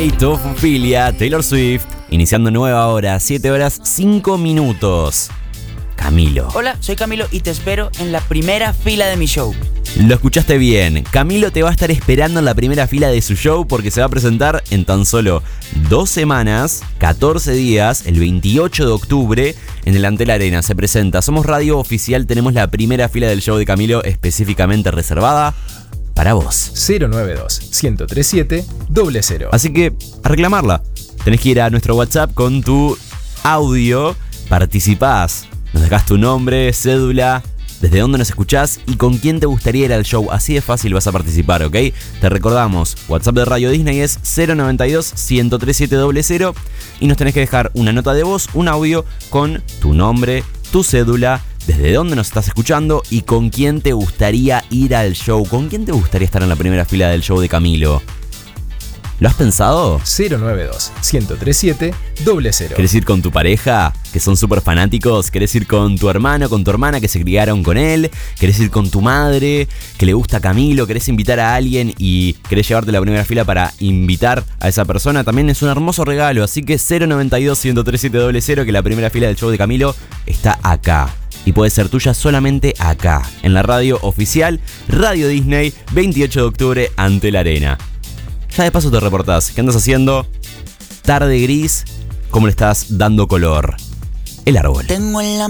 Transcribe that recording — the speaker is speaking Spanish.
Tofufilia, Taylor Swift, iniciando nueva hora, 7 horas 5 minutos. Camilo. Hola, soy Camilo y te espero en la primera fila de mi show. Lo escuchaste bien, Camilo te va a estar esperando en la primera fila de su show porque se va a presentar en tan solo 2 semanas, 14 días, el 28 de octubre en el Antel Arena. Se presenta, somos radio oficial, tenemos la primera fila del show de Camilo específicamente reservada para vos. 092-1037-00. Así que a reclamarla. Tenés que ir a nuestro WhatsApp con tu audio, participás, nos dejás tu nombre, cédula, desde dónde nos escuchás y con quién te gustaría ir al show. Así de fácil vas a participar, ¿ok? Te recordamos, WhatsApp de Radio Disney es 092-1037-00 y nos tenés que dejar una nota de voz, un audio con tu nombre, tu cédula, desde dónde nos estás escuchando y con quién te gustaría ir al show. ¿Con quién te gustaría estar en la primera fila del show de Camilo? ¿Lo has pensado? 092-1037-00. ¿Querés ir con tu pareja, que son súper fanáticos? ¿Querés ir con tu hermano, con tu hermana, que se criaron con él? ¿Querés ir con tu madre, que le gusta Camilo? ¿Querés invitar a alguien y querés llevarte a la primera fila para invitar a esa persona? También es un hermoso regalo, así que 092-1037-00, que la primera fila del show de Camilo está acá. Y puede ser tuya solamente acá, en la radio oficial, Radio Disney, 28 de octubre, Antel Arena. Ya de paso te reportás, ¿qué andas haciendo? Tarde gris, ¿cómo le estás dando color? El árbol. Tengo en la